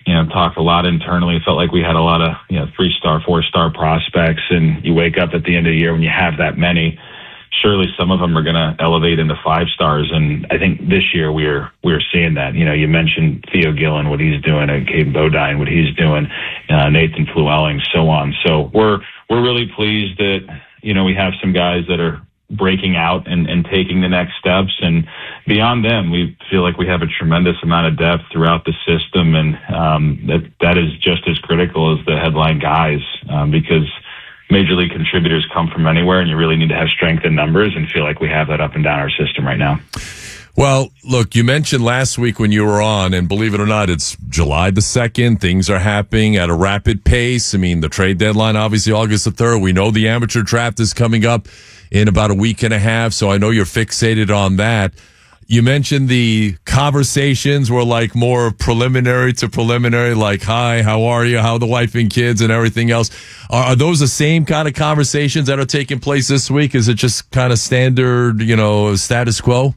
talked a lot internally. Felt like we had a lot of 3-star, 4-star prospects, and you wake up at the end of the year when you have that many. Surely some of them are going to elevate into 5 stars, and I think this year we're seeing that. You mentioned Theo Gillen, what he's doing, and Caden Bodine, what he's doing, Nathan Flewelling, so on. So we're really pleased that we have some guys that are breaking out and taking the next steps, and beyond them, we feel like we have a tremendous amount of depth throughout the system, and that is just as critical as the headline guys, because major league contributors come from anywhere, and you really need to have strength in numbers, and feel like we have that up and down our system right now. Well, look, you mentioned last week when you were on, and believe it or not, it's July the 2nd. Things are happening at a rapid pace. I mean, the trade deadline, obviously August the 3rd. We know the amateur draft is coming up in about a week and a half, so I know you're fixated on that. You mentioned the conversations were like more preliminary to preliminary, like, hi, how are you? How are the wife and kids and everything else? Are those the same kind of conversations that are taking place this week? Is it just kind of standard, status quo?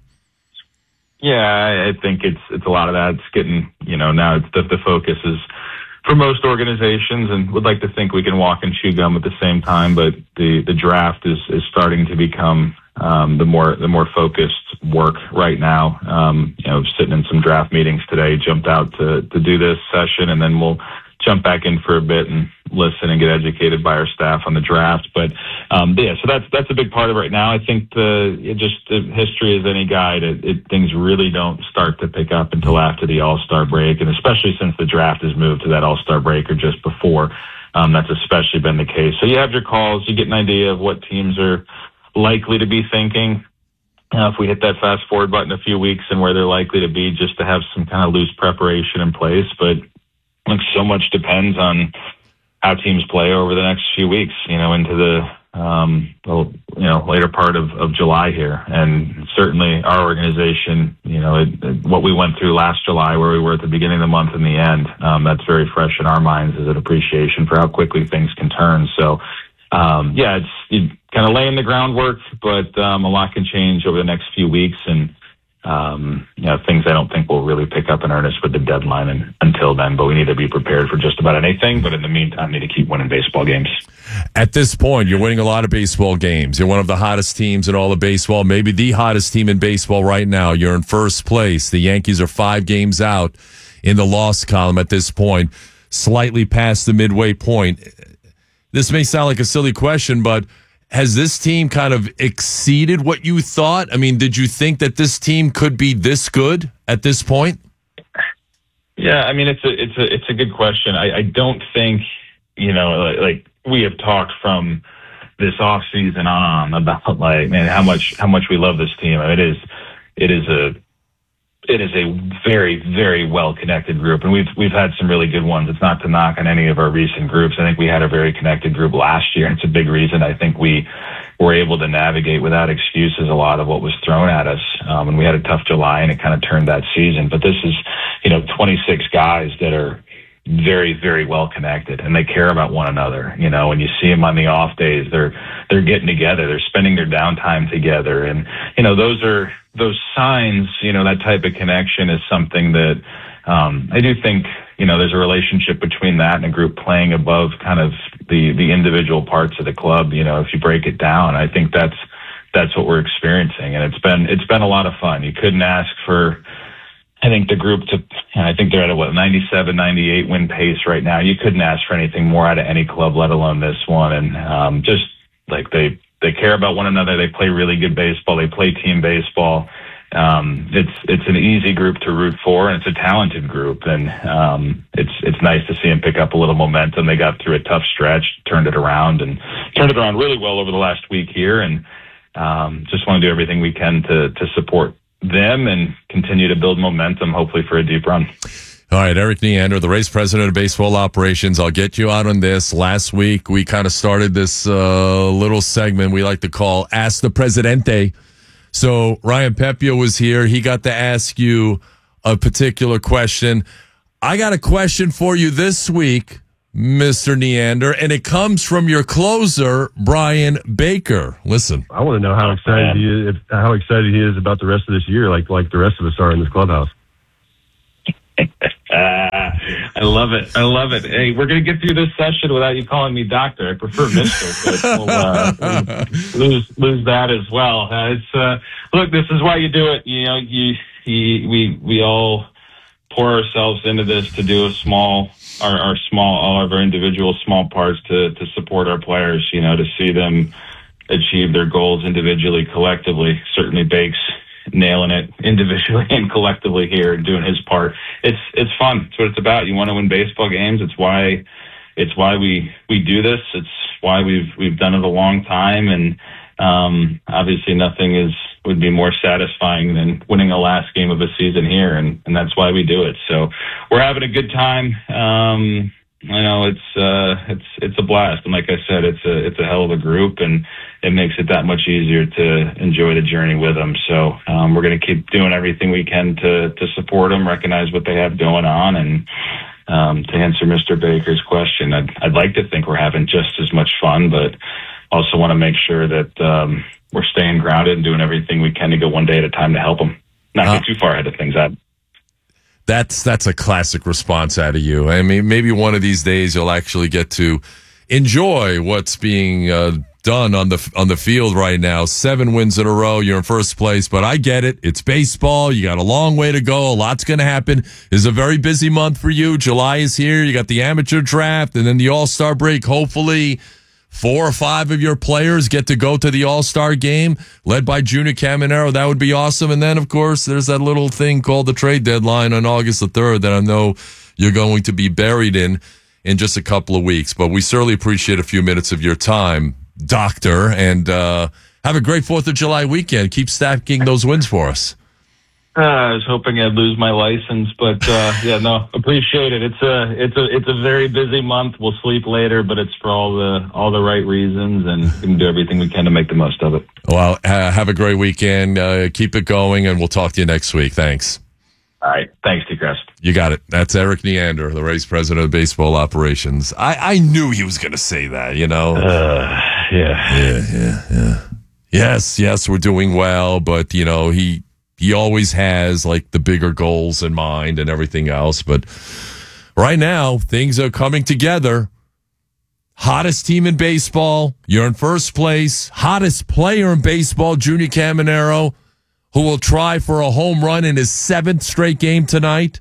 Yeah, I think it's a lot of that. It's getting, now it's the focus is for most organizations, and would like to think we can walk and chew gum at the same time, but the draft is starting to become the more focused work right now. Sitting in some draft meetings today, jumped out to do this session, and then we'll jump back in for a bit and listen and get educated by our staff on the draft. But so that's a big part of it right now. I think the history is any guide. Things really don't start to pick up until after the All-Star break, and especially since the draft has moved to that All-Star break or just before. That's especially been the case. So you have your calls, you get an idea of what teams are likely to be thinking. If we hit that fast forward button a few weeks and where they're likely to be, just to have some kind of loose preparation in place. But so much depends on how teams play over the next few weeks, into the later part of July here. And certainly our organization, what we went through last July, where we were at the beginning of the month and the end, that's very fresh in our minds as an appreciation for how quickly things can turn. So, it's kind of laying the groundwork, but a lot can change over the next few weeks, and things I don't think will really pick up in earnest with the deadline until then, but we need to be prepared for just about anything. But in the meantime, need to keep winning baseball games. At this point, you're winning a lot of baseball games. You're one of the hottest teams in all of baseball, maybe the hottest team in baseball right now. You're in first place. The Yankees are 5 games out in the loss column at this point, slightly past the midway point. This may sound like a silly question, but has this team kind of exceeded what you thought? I mean, did you think that this team could be this good at this point? Yeah, I mean, it's a good question. I don't think, like we have talked from this off season on about how much we love this team. I mean, it is a very, very well connected group, and we've had some really good ones. It's not to knock on any of our recent groups. I think we had a very connected group last year. It's a big reason I think we were able to navigate without excuses a lot of what was thrown at us. And we had a tough July, and it kind of turned that season. But this is 26 guys that are very, very well connected, and they care about one another. When you see them on the off days, they're getting together, they're spending their downtime together, and those signs. That type of connection is something that I do think there's a relationship between that and a group playing above kind of the individual parts of the club. If you break it down, I think that's what we're experiencing, and it's been a lot of fun. You couldn't ask for, I think, the group I think they're at a 97, 98 win pace right now. You couldn't ask for anything more out of any club, let alone this one. And just like they care about one another. They play really good baseball. They play team baseball. It's an easy group to root for, and it's a talented group. And it's nice to see them pick up a little momentum. They got through a tough stretch, turned it around really well over the last week here. And just want to do everything we can to support them and continue to build momentum, hopefully for a deep run. All right, Erik Neander, the race president of baseball operations. I'll get you out on this. Last week, we kind of started this little segment we like to call Ask the Presidente. So Ryan Pepiot was here. He got to ask you a particular question. I got a question for you this week, Mr. Neander, and it comes from your closer, Brian Baker. Listen. I want to know how excited he is about the rest of this year, like the rest of us are in this clubhouse. I I love it. I love it. Hey, we're going to get through this session without you calling me doctor. I prefer Mister, but we'll lose that as well. Look, this is why you do it. You know, we all pour ourselves into this to do all of our individual small parts to support our players, you know, to see them achieve their goals individually, collectively. Certainly Bakes nailing it individually and collectively here and doing his part. It's fun. It's what it's about. You want to win baseball games. It's why we do this. It's why we've done it a long time. And obviously nothing would be more satisfying than winning the last game of a season here, and that's why we do it. So we're having a good time. I know it's a blast, and like I said, it's a hell of a group, and it makes it that much easier to enjoy the journey with them. So we're going to keep doing everything we can to support them, recognize what they have going on, and to answer Mr. Baker's question, I'd like to think we're having just as much fun, but also want to make sure that we're staying grounded and doing everything we can to go one day at a time to help them, not get too far ahead of things. That's a classic response out of you. I mean, maybe one of these days you'll actually get to enjoy what's being done on the field right now. 7 wins in a row. You're in first place, but I get it. It's baseball. You got a long way to go. A lot's going to happen. It's a very busy month for you. July is here. You got the amateur draft and then the All-Star break. Hopefully 4 or 5 of your players get to go to the All-Star game led by Junior Caminero. That would be awesome. And then, of course, there's that little thing called the trade deadline on August the 3rd that I know you're going to be buried in just a couple of weeks. But we certainly appreciate a few minutes of your time, Doctor, and have a great 4th of July weekend. Keep stacking those wins for us. I was hoping I'd lose my license, but appreciate it. It's a very busy month. We'll sleep later, but it's for all the right reasons, and we can do everything we can to make the most of it. Well, have a great weekend. Keep it going, and we'll talk to you next week. Thanks. All right. Thanks, T-Crest. You got it. That's Eric Neander, the Rays president of baseball operations. I knew he was going to say that, you know. Yeah. Yes, we're doing well, but, you know, he always has like the bigger goals in mind and everything else. But right now, things are coming together. Hottest team in baseball. You're in first place. Hottest player in baseball, Junior Caminero, who will try for a home run in his 7th straight game tonight.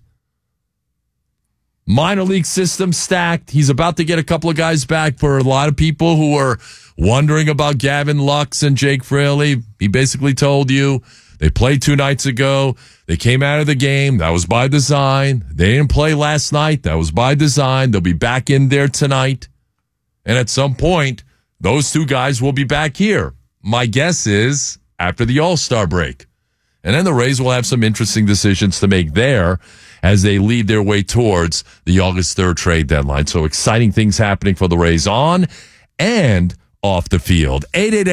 Minor league system stacked. He's about to get a couple of guys back. For a lot of people who are wondering about Gavin Lux and Jake Fraley, he basically told you, they played 2 nights ago. They came out of the game. That was by design. They didn't play last night. That was by design. They'll be back in there tonight. And at some point, those 2 guys will be back here. My guess is after the All-Star break. And then the Rays will have some interesting decisions to make there as they lead their way towards the August 3rd trade deadline. So exciting things happening for the Rays on and off the field.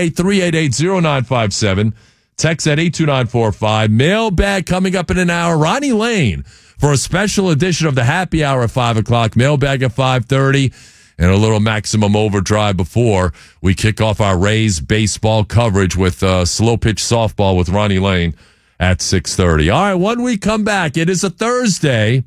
888-388-0957. Text at 82945. Mailbag coming up in an hour. Ronnie Lane for a special edition of the Happy Hour at 5 o'clock. Mailbag at 5:30. And a little Maximum Overdrive before we kick off our Rays baseball coverage with slow pitch softball with Ronnie Lane at 6:30. All right, when we come back, it is a Thursday.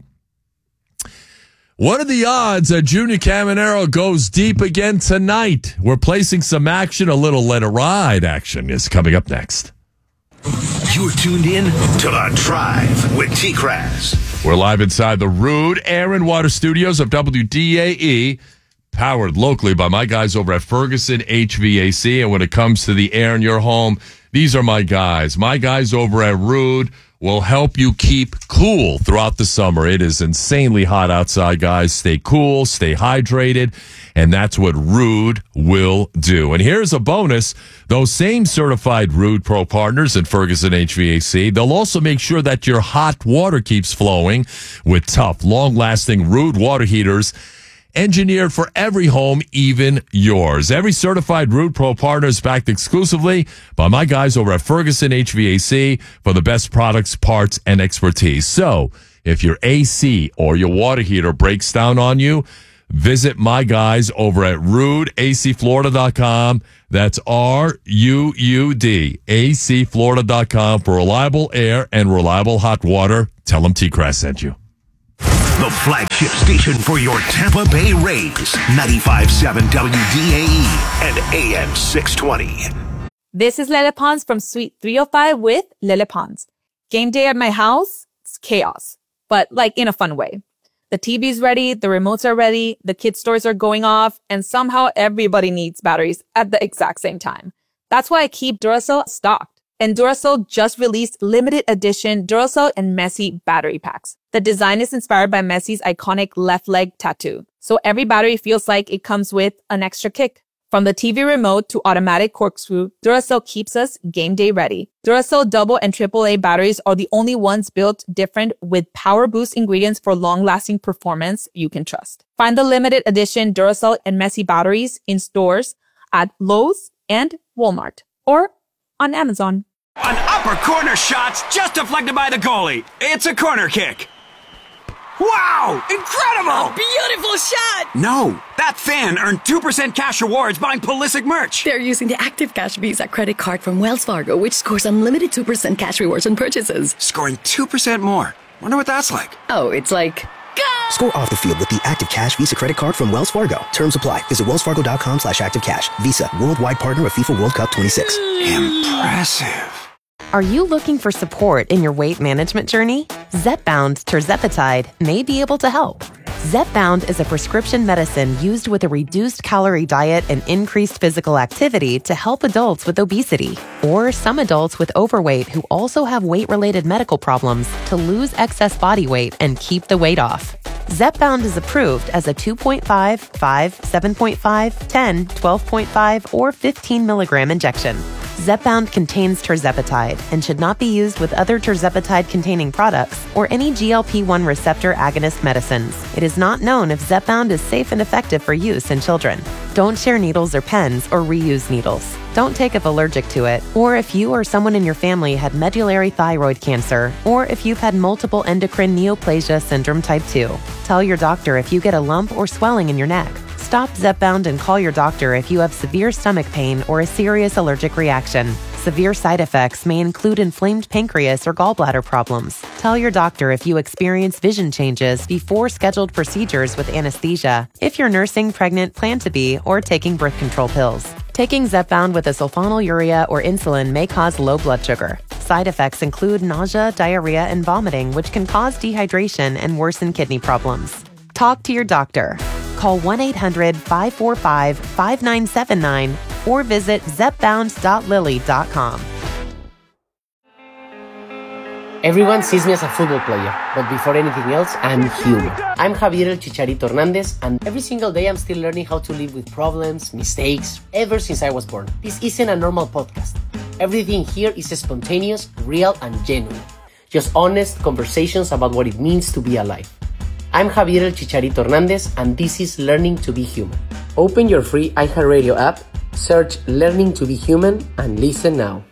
What are the odds that Junior Caminero goes deep again tonight? We're placing some action. A little Let It Ride action is coming up next. You're tuned in to The Drive with T-Crass. We're live inside the Rude Air and Water Studios of WDAE, powered locally by my guys over at Ferguson HVAC. And when it comes to the air in your home, these are my guys. My guys over at Rude will help you keep cool throughout the summer. It is insanely hot outside, guys. Stay cool, stay hydrated, and that's what Rude will do. And here's a bonus. Those same certified Rude Pro partners in Ferguson HVAC, they'll also make sure that your hot water keeps flowing with tough, long-lasting Rude water heaters engineered for every home, even yours. Every certified Rude Pro partner is backed exclusively by my guys over at Ferguson HVAC for the best products, parts, and expertise. So if your AC or your water heater breaks down on you, visit my guys over at RudeACFlorida.com. That's RUUD, ACFlorida.com for reliable air and reliable hot water. Tell them T-Crass sent you. the flagship station for your Tampa Bay Rays. 95.7 WDAE and AM 620. This is Lele Pons from Suite 305 with Lele Pons. Game day at my house, it's chaos, but like in a fun way. The TV's ready, the remotes are ready, the kids' toys are going off, and somehow everybody needs batteries at the exact same time. That's why I keep Duracell stocked. And Duracell just released limited edition Duracell and Messi battery packs. The design is inspired by Messi's iconic left leg tattoo. So every battery feels like it comes with an extra kick. From the TV remote to automatic corkscrew, Duracell keeps us game day ready. Duracell double and AAA batteries are the only ones built different with power boost ingredients for long-lasting performance you can trust. Find the limited edition Duracell and Messi batteries in stores at Lowe's and Walmart or on Amazon. An upper corner shot's just deflected by the goalie. It's a corner kick. Wow! Incredible! Beautiful shot! No, that fan earned 2% cash rewards buying Pulisic merch. They're using the Active Cash Visa credit card from Wells Fargo, which scores unlimited 2% cash rewards on purchases. Scoring 2% more. Wonder what that's like. Oh, it's like... Go! Score off the field with the Active Cash Visa credit card from Wells Fargo. Terms apply. Visit wellsfargo.com/activecash. Visa, worldwide partner of FIFA World Cup 26. Impressive. Are you looking for support in your weight management journey? Zepbound tirzepatide may be able to help. Zepbound is a prescription medicine used with a reduced calorie diet and increased physical activity to help adults with obesity or some adults with overweight who also have weight-related medical problems to lose excess body weight and keep the weight off. Zepbound is approved as a 2.5, 5, 7.5, 10, 12.5, or 15 milligram injection. Zepbound contains tirzepatide and should not be used with other tirzepatide-containing products or any GLP-1 receptor agonist medicines. It is not known if Zepbound is safe and effective for use in children. Don't share needles or pens or reuse needles. Don't take if allergic to it, or if you or someone in your family had medullary thyroid cancer, or if you've had multiple endocrine neoplasia syndrome type 2. Tell your doctor if you get a lump or swelling in your neck. Stop Zepbound and call your doctor if you have severe stomach pain or a serious allergic reaction. Severe side effects may include inflamed pancreas or gallbladder problems. Tell your doctor if you experience vision changes before scheduled procedures with anesthesia, if you're nursing, pregnant, plan to be, or taking birth control pills. Taking Zepbound with a sulfonylurea or insulin may cause low blood sugar. Side effects include nausea, diarrhea, and vomiting, which can cause dehydration and worsen kidney problems. Talk to your doctor. Call 1-800-545-5979 or visit zepbound.lilly.com. Everyone sees me as a football player, but before anything else, I'm human. I'm Javier El Chicharito Hernandez, and every single day I'm still learning how to live with problems, mistakes, ever since I was born. This isn't a normal podcast. Everything here is spontaneous, real, and genuine. Just honest conversations about what it means to be alive. I'm Javier El Chicharito Hernandez, and this is Learning to be Human. Open your free iHeartRadio app, search Learning to be Human, and listen now.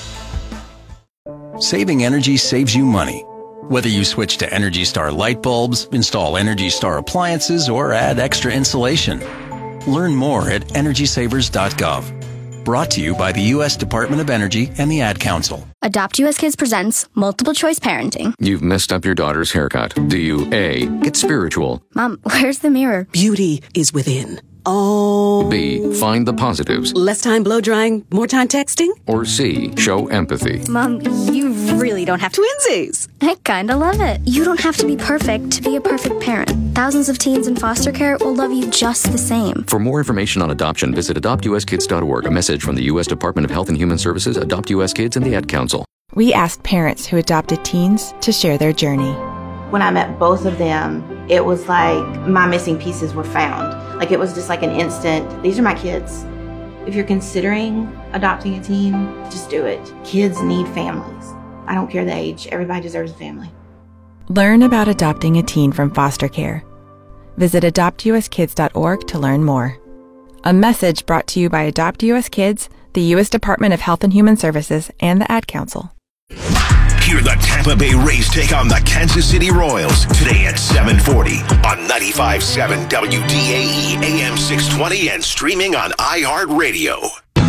Saving energy saves you money. Whether you switch to Energy Star light bulbs, install Energy Star appliances, or add extra insulation. Learn more at EnergySavers.gov. Brought to you by the U.S. Department of Energy and the Ad Council. Adopt US Kids presents Multiple Choice Parenting. You've messed up your daughter's haircut. Do you A, get spiritual? Mom, where's the mirror? Beauty is within. Oh. B, find the positives. Less time blow drying, more time texting? Or C, show empathy. Mom, you really don't have to. Twinsies! I kinda love it. You don't have to be perfect to be a perfect parent. Thousands of teens in foster care will love you just the same. For more information on adoption, visit adoptuskids.org. A message from the U.S. Department of Health and Human Services, Adopt U.S. Kids, and the Ad Council. We asked parents who adopted teens to share their journey. When I met both of them, it was like my missing pieces were found. Like it was just like an instant, these are my kids. If you're considering adopting a teen, just do it. Kids need families. I don't care the age, everybody deserves a family. Learn about adopting a teen from foster care. Visit adoptuskids.org to learn more. A message brought to you by Adopt U.S. Kids, the U.S. Department of Health and Human Services, and the Ad Council. Hear the Tampa Bay Rays take on the Kansas City Royals today at 7:40 on 95.7 WDAE AM 620 and streaming on iHeartRadio.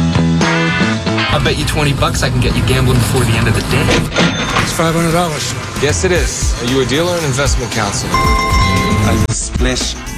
I bet you $20 I can get you gambling before the end of the day. It's $500. Yes, it is. Are you a dealer or an investment counselor?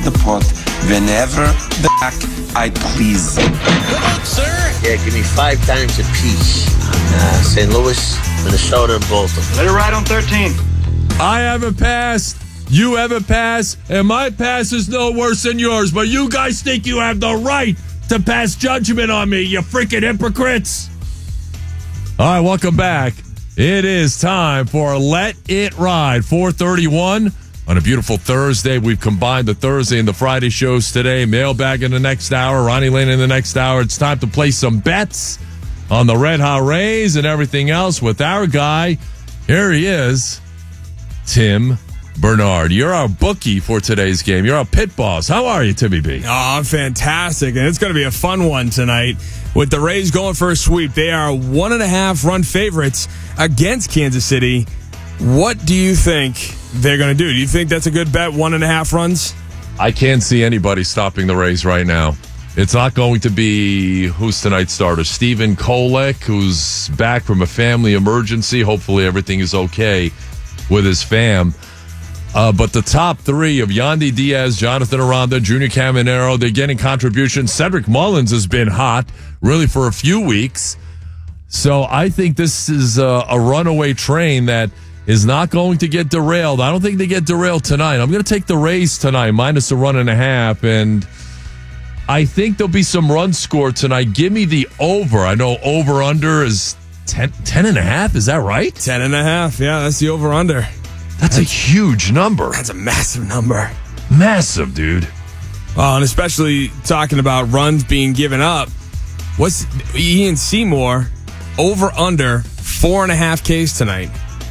the pot whenever the heck I please. Good luck, sir. Yeah, give me 5 times a piece on St. Louis, Minnesota, and Baltimore. Let it ride on 13. I haven't passed. You haven't passed. And my pass is no worse than yours. But you guys think you have the right to pass judgment on me, you freaking hypocrites. All right, welcome back. It is time for Let It Ride, 4:31 on a beautiful Thursday. We've combined the Thursday and the Friday shows today. Mailbag in the next hour, Ronnie Lane in the next hour. It's time to place some bets on the Red Hot Rays and everything else with our guy. Here he is, Tim Bernard. You're our bookie for today's game. You're our pit boss. How are you, Timmy B? Oh, I'm fantastic. And it's going to be a fun one tonight. With the Rays going for a sweep, they are 1.5-run favorites against Kansas City. What do you think they're going to do? Do you think that's a good bet, 1.5 runs? I can't see anybody stopping the Rays right now. It's not going to be, who's tonight's starter? Stephen Kolek, who's back from a family emergency. Hopefully everything is okay with his fam. But the top three of Yandy Diaz, Jonathan Aranda, Junior Caminero, they're getting contributions. Cedric Mullins has been hot, really, for a few weeks. So I think this is a runaway train that is not going to get derailed. I don't think they get derailed tonight. I'm going to take the Rays tonight, minus a 1.5, and I think there'll be some runs scored tonight. Give me the over. I know over-under is 10.5. Is that right? 10.5. Yeah, that's the over-under. That's a huge number. That's a massive number. Massive, dude. And especially talking about runs being given up. What's Ian Seymour over-under 4.5 Ks tonight?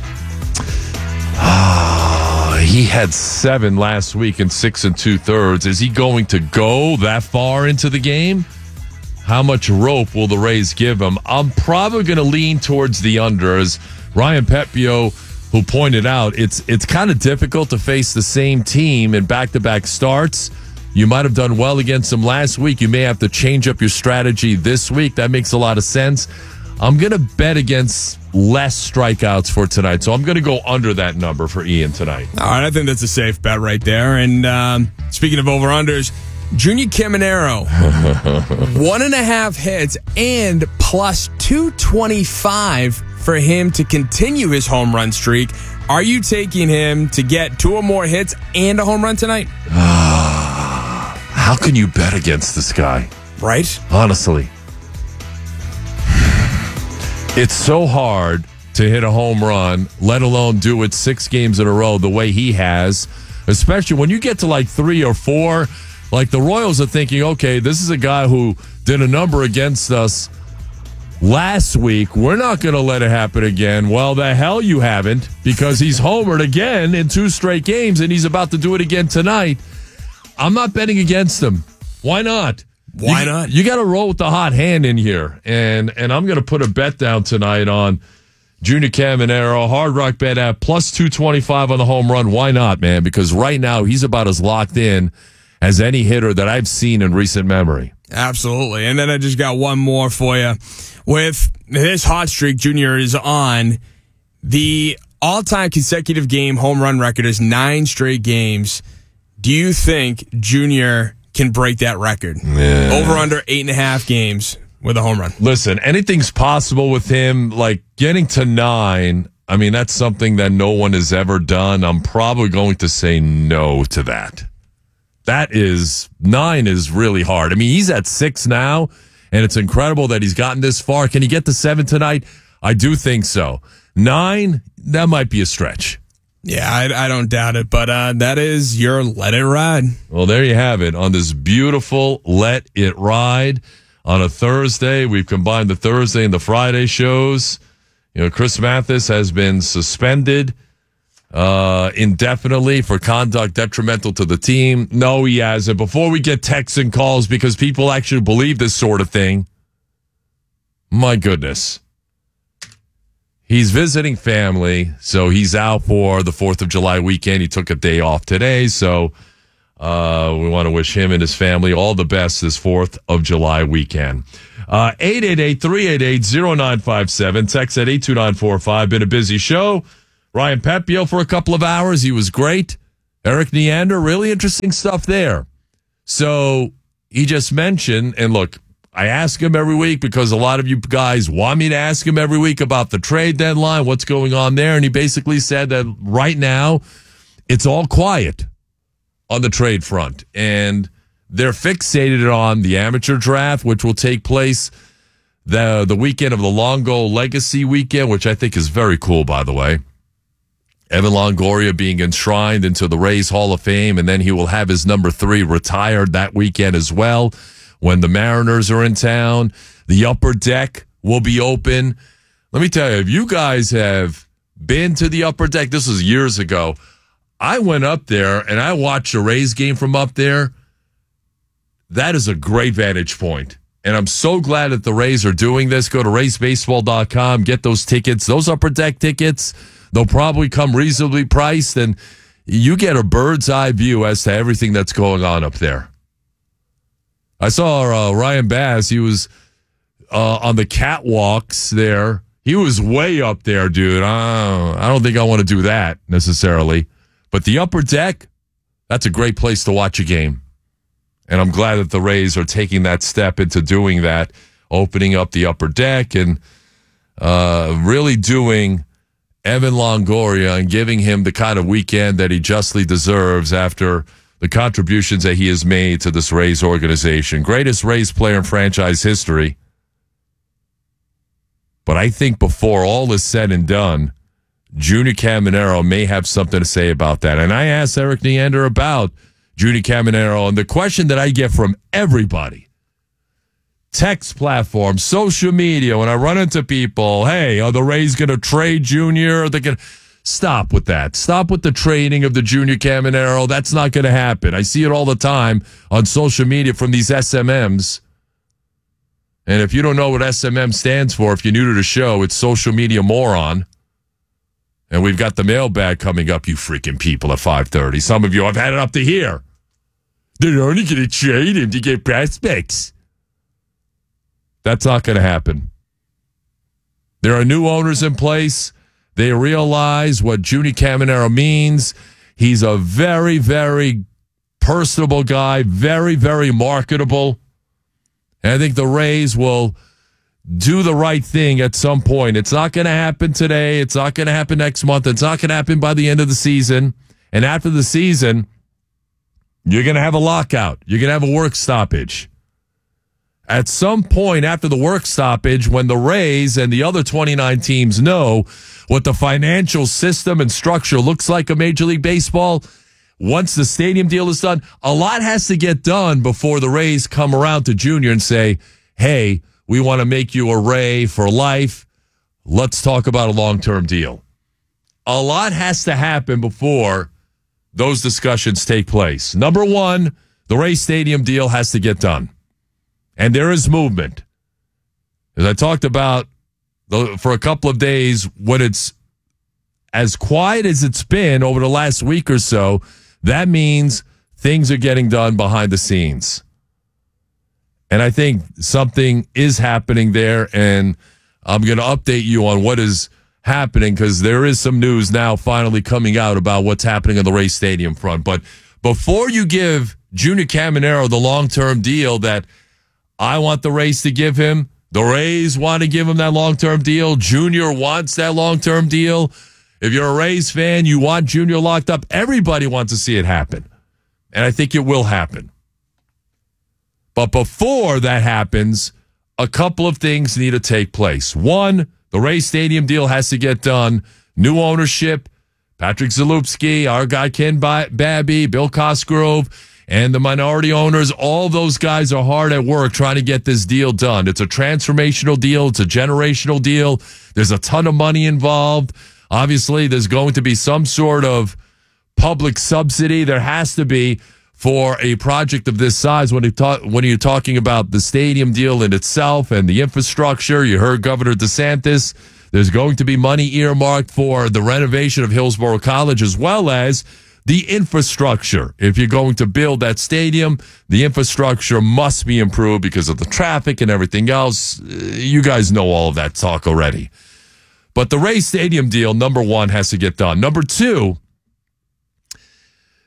He had 7 last week in 6 2/3. Is he going to go that far into the game? How much rope will the Rays give him? I'm probably going to lean towards the under. As Ryan Pepio, who pointed out, it's kind of difficult to face the same team in back-to-back starts. You might have done well against them last week. You may have to change up your strategy this week. That makes a lot of sense. I'm going to bet against less strikeouts for tonight, so I'm going to go under that number for Ian tonight. All right, I think that's a safe bet right there. And speaking of over-unders, Junior Caminero, 1.5 hits and plus 225 for him to continue his home run streak. Are you taking him to get 2 or more hits and a home run tonight? How can you bet against this guy? Right? Honestly. It's so hard to hit a home run, let alone do it 6 games in a row the way he has, especially when you get to like 3 or 4. Like the Royals are thinking, okay, this is a guy who did a number against us last week. We're not going to let it happen again. Well, the hell you haven't, because he's homered again in 2 straight games, and he's about to do it again tonight. I'm not betting against him. Why not? Why not? You got to roll with the hot hand in here. And I'm going to put a bet down tonight on Junior Caminero, Hard Rock Bet app, plus 225 on the home run. Why not, man? Because right now he's about as locked in as any hitter that I've seen in recent memory. Absolutely. And then I just got one more for you. With this hot streak Junior is on, the all-time consecutive game home run record is 9 straight games. Do you think Junior can break that record? Yeah. Over under 8.5 games with a home run. Listen, anything's possible with him. Like getting to 9, I mean, that's something that no one has ever done. I'm probably going to say no to that. 9 is really hard. I mean, he's at 6 now, and it's incredible that he's gotten this far. Can he get to 7 tonight? I do think so. 9, that might be a stretch. Yeah, I don't doubt it, but that is your Let It Ride. Well, there you have it on this beautiful Let It Ride on a Thursday. We've combined the Thursday and the Friday shows. You know, Chris Mathis has been suspended indefinitely for conduct detrimental to the team. No, he hasn't. Before we get texts and calls, because people actually believe this sort of thing, my goodness. He's visiting family, so he's out for the 4th of July weekend. He took a day off today, so we want to wish him and his family all the best this 4th of July weekend. 888-388-0957. Text at 82945. Been a busy show. Ryan Pepio for a couple of hours. He was great. Eric Neander, really interesting stuff there. So he just mentioned, and look, I ask him every week because a lot of you guys want me to ask him every week about the trade deadline, what's going on there. And he basically said that right now it's all quiet on the trade front. And they're fixated on the amateur draft, which will take place the weekend of the Longo Legacy weekend, which I think is very cool, by the way. Evan Longoria being enshrined into the Rays Hall of Fame, and then he will have his number 3 retired that weekend as well when the Mariners are in town. The upper deck will be open. Let me tell you, if you guys have been to the upper deck, this was years ago, I went up there and I watched a Rays game from up there. That is a great vantage point. And I'm so glad that the Rays are doing this. Go to RaysBaseball.com, get those tickets. Those upper deck tickets, they'll probably come reasonably priced, and you get a bird's eye view as to everything that's going on up there. I saw Ryan Bass. He was on the catwalks there. He was way up there, dude. I don't think I want to do that necessarily. But the upper deck, that's a great place to watch a game. And I'm glad that the Rays are taking that step into doing that, opening up the upper deck and really doing Evan Longoria and giving him the kind of weekend that he justly deserves after the contributions that he has made to this Rays organization. Greatest Rays player in franchise history. But I think before all is said and done, Junior Caminero may have something to say about that. And I asked Eric Neander about Junior Caminero, and the question that I get from everybody, text platforms, social media, when I run into people, hey, are the Rays going to trade Junior? Are they going to stop with that? Stop with the trading of the Junior Caminero. That's not going to happen. I see it all the time on social media from these SMMs. And if you don't know what SMM stands for, if you're new to the show, it's social media moron. And we've got the mailbag coming up, you freaking people, at 5:30. Some of you have had it up to here. They're only going to trade him to get prospects. That's not going to happen. There are new owners in place. They realize what Junior Caminero means. He's a very, very personable guy, very, very marketable. And I think the Rays will do the right thing at some point. It's not going to happen today. It's not going to happen next month. It's not going to happen by the end of the season. And after the season, you're going to have a lockout. You're going to have a work stoppage. At some point after the work stoppage, when the Rays and the other 29 teams know what the financial system and structure looks like of Major League Baseball, once the stadium deal is done, a lot has to get done before the Rays come around to Junior and say, hey, we want to make you a Ray for life. Let's talk about a long-term deal. A lot has to happen before those discussions take place. Number one, the Rays Stadium deal has to get done. And there is movement. As I talked about for a couple of days, when it's as quiet as it's been over the last week or so, that means things are getting done behind the scenes. And I think something is happening there, and I'm going to update you on what is happening because there is some news now finally coming out about what's happening on the Rays Stadium front. But before you give Junior Caminero the long-term deal that I want the Rays to give him, the Rays want to give him that long-term deal, Junior wants that long-term deal. If you're a Rays fan, you want Junior locked up. Everybody wants to see it happen, and I think it will happen. But before that happens, a couple of things need to take place. One, the Rays Stadium deal has to get done. New ownership, Patrick Zalupski, our guy Ken Babby, Bill Cosgrove, and the minority owners, all those guys are hard at work trying to get this deal done. It's a transformational deal. It's a generational deal. There's a ton of money involved. Obviously, there's going to be some sort of public subsidy. There has to be for a project of this size when you're talking about the stadium deal in itself and the infrastructure. You heard Governor DeSantis. There's going to be money earmarked for the renovation of Hillsborough College as well as the infrastructure. If you're going to build that stadium, the infrastructure must be improved because of the traffic and everything else. You guys know all of that talk already. But the Rays Stadium deal, number one, has to get done. Number two,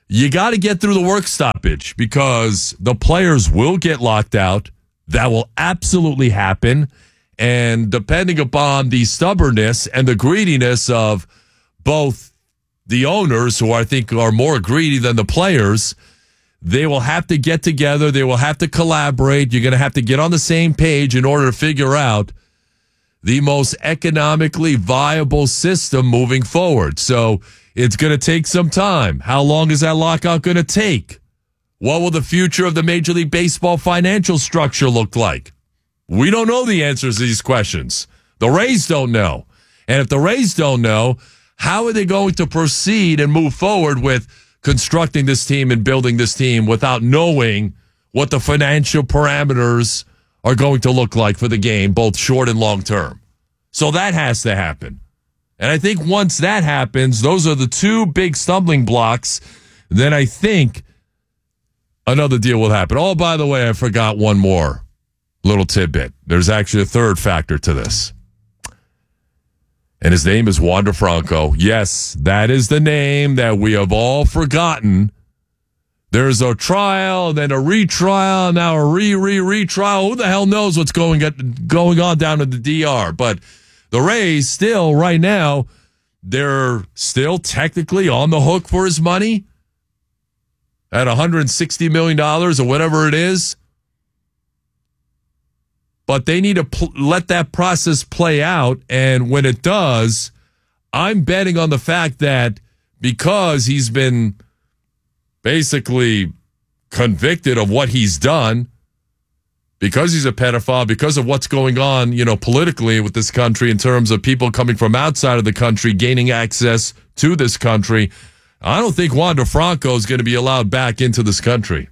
you got to get through the work stoppage because the players will get locked out. That will absolutely happen. And depending upon the stubbornness and the greediness of both the owners, who I think are more greedy than the players, they will have to get together. They will have to collaborate. You're going to have to get on the same page in order to figure out the most economically viable system moving forward. So it's going to take some time. How long is that lockout going to take? What will the future of the Major League Baseball financial structure look like? We don't know the answers to these questions. The Rays don't know. And if the Rays don't know, how are they going to proceed and move forward with constructing this team and building this team without knowing what the financial parameters are going to look like for the game, both short and long term? So that has to happen. And I think once that happens, those are the two big stumbling blocks, then I think another deal will happen. Oh, by the way, I forgot one more little tidbit. There's actually a third factor to this. And his name is Wander Franco. Yes, that is the name that we have all forgotten. There's a trial, then a retrial, now a retrial. Who the hell knows what's going on down in the DR? But the Rays still, right now, they're still technically on the hook for his money at $160 million or whatever it is. But they need to let that process play out. And when it does, I'm betting on the fact that because he's been basically convicted of what he's done, because he's a pedophile, because of what's going on, politically with this country in terms of people coming from outside of the country gaining access to this country, I don't think Wander Franco is going to be allowed back into this country.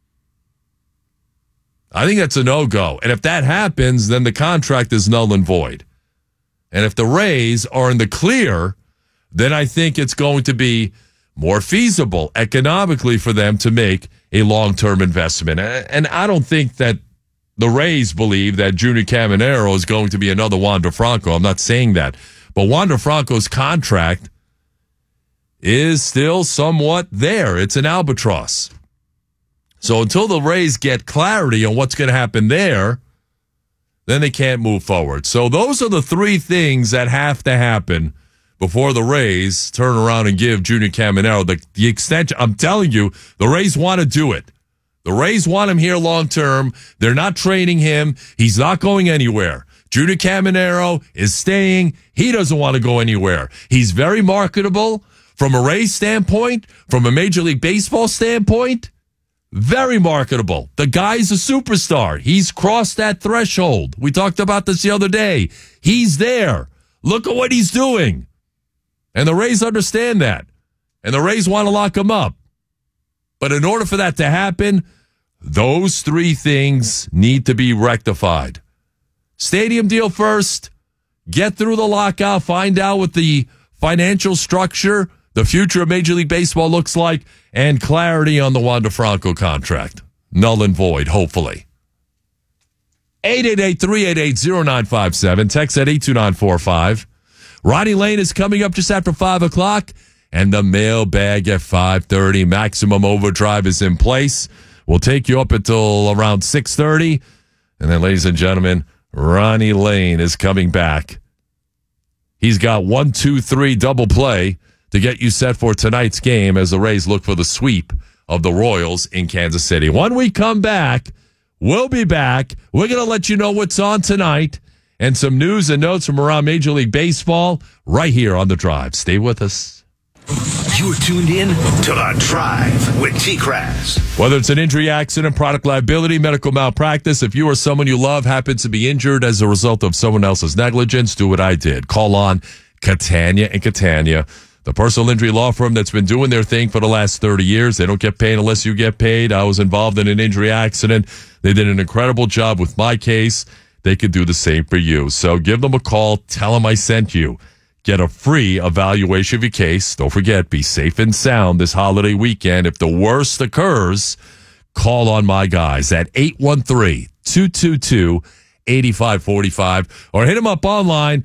I think that's a no-go. And if that happens, then the contract is null and void. And if the Rays are in the clear, then I think it's going to be more feasible economically for them to make a long-term investment. And I don't think that the Rays believe that Junior Caminero is going to be another Wander Franco. I'm not saying that. But Wander Franco's contract is still somewhat there. It's an albatross. So until the Rays get clarity on what's going to happen there, then they can't move forward. So those are the three things that have to happen before the Rays turn around and give Junior Caminero the extension. I'm telling you, the Rays want to do it. The Rays want him here long term. They're not trading him. He's not going anywhere. Junior Caminero is staying. He doesn't want to go anywhere. He's very marketable from a Rays standpoint, from a Major League Baseball standpoint. Very marketable. The guy's a superstar. He's crossed that threshold. We talked about this the other day. He's there. Look at what he's doing. And the Rays understand that. And the Rays want to lock him up. But in order for that to happen, those three things need to be rectified. Stadium deal first. Get through the lockout. Find out what the financial structure, the future of Major League Baseball looks like, and clarity on the Wander Franco contract. Null and void, hopefully. 888-388-0957. Text at 82945. Ronnie Lane is coming up just after 5 o'clock, and the mailbag at 5:30. Maximum Overdrive is in place. We'll take you up until around 6:30. And then, ladies and gentlemen, Ronnie Lane is coming back. He's got 1, 2, 3 double play to get you set for tonight's game as the Rays look for the sweep of the Royals in Kansas City. When we come back, we'll be back. We're going to let you know what's on tonight and some news and notes from around Major League Baseball right here on The Drive. Stay with us. You're tuned in to The Drive with T-Crass. Whether it's an injury, accident, product liability, medical malpractice, if you or someone you love happens to be injured as a result of someone else's negligence, do what I did. Call on Catania and Catania, the personal injury law firm that's been doing their thing for the last 30 years. They don't get paid unless you get paid. I was involved in an injury accident. They did an incredible job with my case. They could do the same for you. So give them a call. Tell them I sent you. Get a free evaluation of your case. Don't forget, be safe and sound this holiday weekend. If the worst occurs, call on my guys at 813-222-8545 or hit them up online,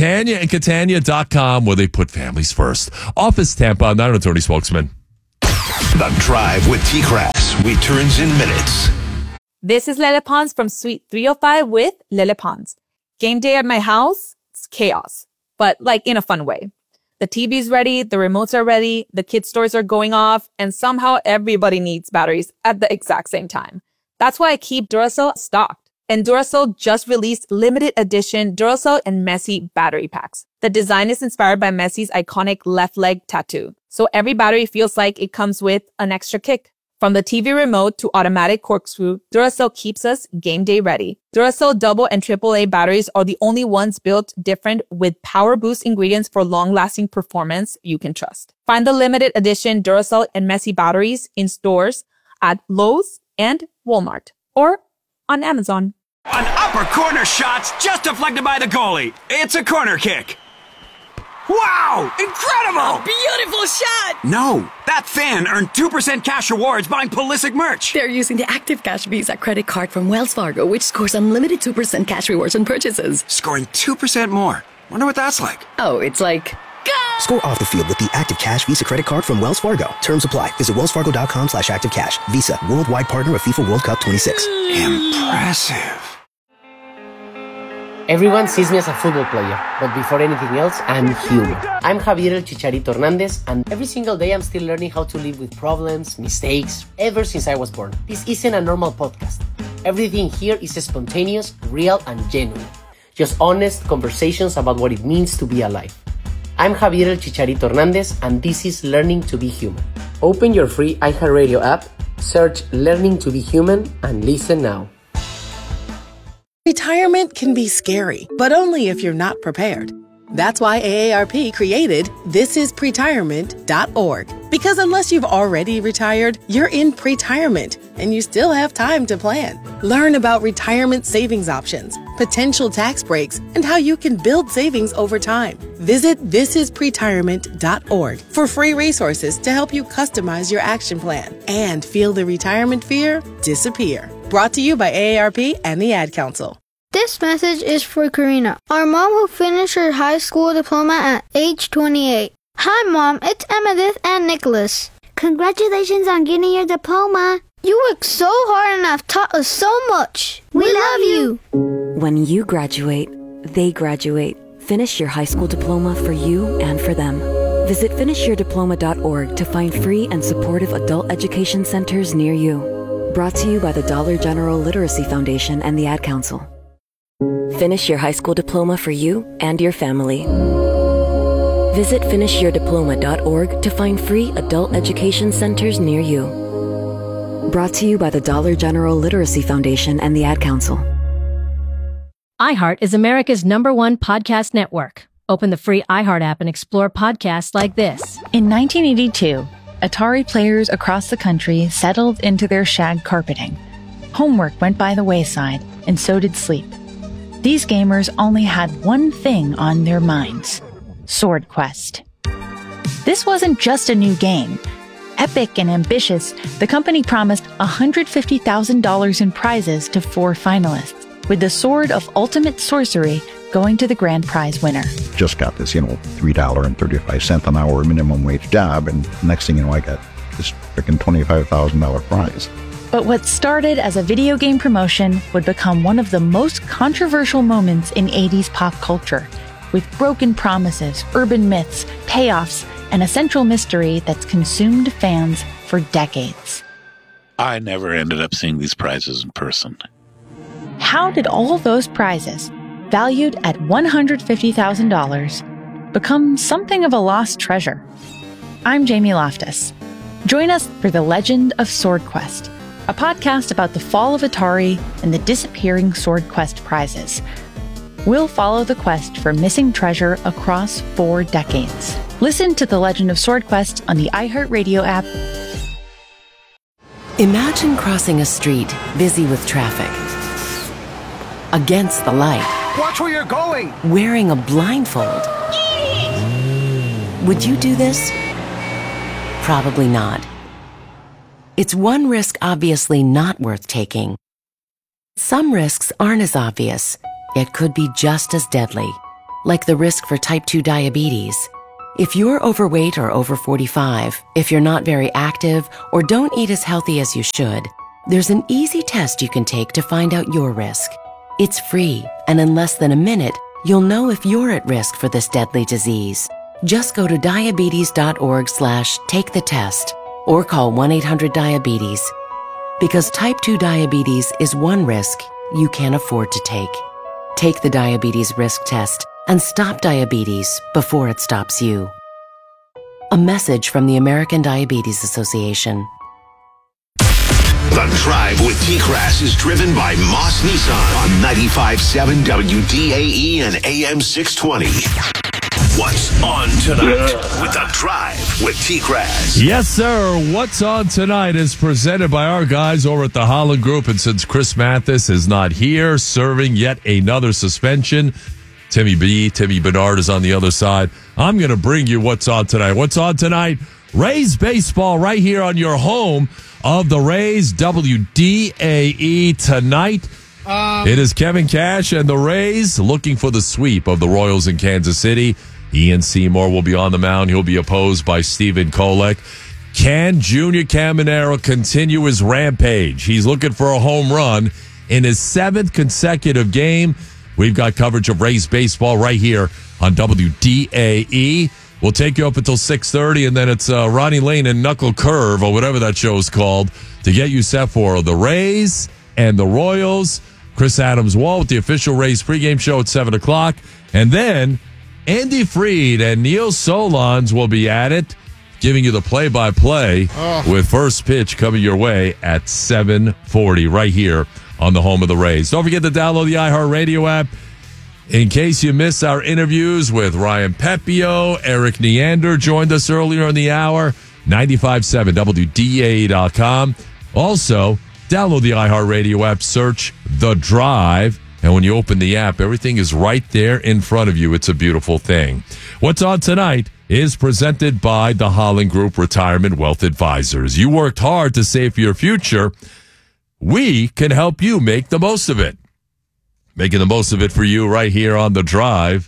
CataniaandCatania.com, where they put families first. Office Tampa, not an attorney spokesman. The Drive with T-Crafts returns in minutes. This is Lele Pons from Suite 305 with Lele Pons. Game day at my house, it's chaos, but like in a fun way. The TV's ready, the remotes are ready, the kids' toys are going off, and somehow everybody needs batteries at the exact same time. That's why I keep Duracell stocked. And Duracell just released limited edition Duracell and Messi battery packs. The design is inspired by Messi's iconic left leg tattoo. So every battery feels like it comes with an extra kick. From the TV remote to automatic corkscrew, Duracell keeps us game day ready. Duracell double and AAA batteries are the only ones built different with power boost ingredients for long-lasting performance you can trust. Find the limited edition Duracell and Messi batteries in stores at Lowe's and Walmart or on Amazon. An upper corner shot's just deflected by the goalie. It's a corner kick. Wow! Incredible! Beautiful shot! No, that fan earned 2% cash rewards buying Pulisic merch. They're using the Active Cash Visa credit card from Wells Fargo, which scores unlimited 2% cash rewards on purchases. Scoring 2% more. Wonder what that's like. Oh, it's like... Score off the field with the Active Cash Visa credit card from Wells Fargo. Terms apply. Visit wellsfargo.com/activecash. Visa, worldwide partner of FIFA World Cup 26. Impressive. Everyone sees me as a football player, but before anything else, I'm human. I'm Javier El Chicharito Hernandez, and every single day I'm still learning how to live with problems, mistakes, ever since I was born. This isn't a normal podcast. Everything here is spontaneous, real, and genuine. Just honest conversations about what it means to be alive. I'm Javier El Chicharito Hernandez, and this is Learning to be Human. Open your free iHeartRadio app, search Learning to be Human, and listen now. Retirement can be scary, but only if you're not prepared. That's why AARP created thisispretirement.org. Because unless you've already retired, you're in pretirement, and you still have time to plan. Learn about retirement savings options, potential tax breaks, and how you can build savings over time. Visit thisispretirement.org for free resources to help you customize your action plan and feel the retirement fear disappear. Brought to you by AARP and the Ad Council. This message is for Karina, our mom who finished her high school diploma at age 28. Hi, Mom. It's Emmettith and Nicholas. Congratulations on getting your diploma. You worked so hard and have taught us so much. We love you. When you graduate, they graduate. Finish your high school diploma for you and for them. Visit finishyourdiploma.org to find free and supportive adult education centers near you. Brought to you by the Dollar General Literacy Foundation and the Ad Council. Finish your high school diploma for you and your family. Visit finishyourdiploma.org to find free adult education centers near you. Brought to you by the Dollar General Literacy Foundation and the Ad Council. iHeart is America's #1 podcast network. Open the free iHeart app and explore podcasts like this. In 1982, Atari players across the country settled into their shag carpeting. Homework went by the wayside, and so did sleep. These gamers only had one thing on their minds: Sword Quest. This wasn't just a new game. Epic and ambitious, the company promised $150,000 in prizes to 4 finalists, with the Sword of Ultimate Sorcery going to the grand prize winner. Just got this, $3.35 an hour minimum wage job, and next thing you know, I got this freaking $25,000 prize. But what started as a video game promotion would become one of the most controversial moments in 80s pop culture, with broken promises, urban myths, payoffs, and a central mystery that's consumed fans for decades. I never ended up seeing these prizes in person. How did all those prizes, valued at $150,000, become something of a lost treasure? I'm Jamie Loftus. Join us for The Legend of Sword Quest, a podcast about the fall of Atari and the disappearing Sword Quest prizes. We'll follow the quest for missing treasure across 4 decades. Listen to The Legend of Sword Quest on the iHeartRadio app. Imagine crossing a street busy with traffic. Against the light. Watch where you're going! Wearing a blindfold. Would you do this? Probably not. It's one risk obviously not worth taking. Some risks aren't as obvious, yet could be just as deadly, like the risk for type 2 diabetes. If you're overweight or over 45, if you're not very active, or don't eat as healthy as you should, there's an easy test you can take to find out your risk. It's free, and in less than a minute, you'll know if you're at risk for this deadly disease. Just go to diabetes.org/take-the-test or call 1-800-DIABETES. Because type 2 diabetes is one risk you can't afford to take. Take the diabetes risk test and stop diabetes before it stops you. A message from the American Diabetes Association. The Drive with T-Crass is driven by Moss Nissan on 95.7 WDAE and AM 620. What's on tonight with The Drive with T-Crass? Yes, sir. What's on tonight is presented by our guys over at the Holland Group. And since Chris Mathis is not here, serving yet another suspension, Timmy Bernard is on the other side. I'm going to bring you what's on tonight. What's on tonight? Rays baseball right here on your home of the Rays, WDAE tonight. It is Kevin Cash and the Rays looking for the sweep of the Royals in Kansas City. Ian Seymour will be on the mound. He'll be opposed by Stephen Kolek. Can Junior Caminero continue his rampage? He's looking for a home run in his 7th consecutive game. We've got coverage of Rays baseball right here on WDAE. We'll take you up until 6:30, and then it's Ronnie Lane and Knuckle Curve, or whatever that show is called, to get you set for the Rays and the Royals. Chris Adams-Wall with the official Rays pregame show at 7 o'clock. And then Andy Freed and Neil Solondz will be at it, giving you the play-by-play with first pitch coming your way at 7:40 right here on the home of the Rays. Don't forget to download the iHeartRadio app. In case you missed our interviews with Ryan Pepio, Eric Neander joined us earlier in the hour, 95.7 WDAE.com. Also, download the iHeartRadio app, search The Drive, and when you open the app, everything is right there in front of you. It's a beautiful thing. What's on tonight is presented by the Holland Group Retirement Wealth Advisors. You worked hard to save for your future. We can help you make the most of it. Making the most of it for you right here on The Drive.